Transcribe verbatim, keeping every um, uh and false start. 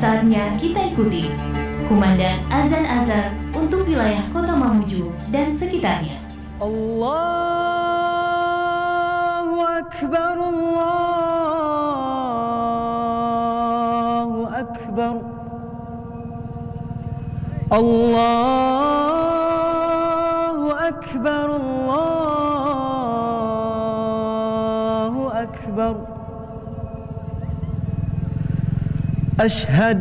Saatnya kita ikuti kumandang azan-azan untuk wilayah Kota Mamuju dan sekitarnya. Allahu Akbar, Allahu Akbar, Allahu Akbar, Allahu Akbar. أشهد